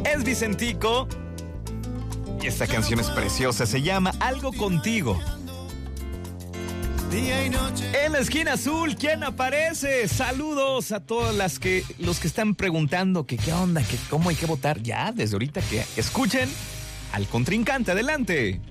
Es Vicentico. Y esta canción es preciosa, se llama Algo Contigo. En la esquina azul, ¿quién aparece? Saludos a todos los que están preguntando que qué onda, que cómo hay que votar. Ya, desde ahorita que escuchen al contrincante. Adelante.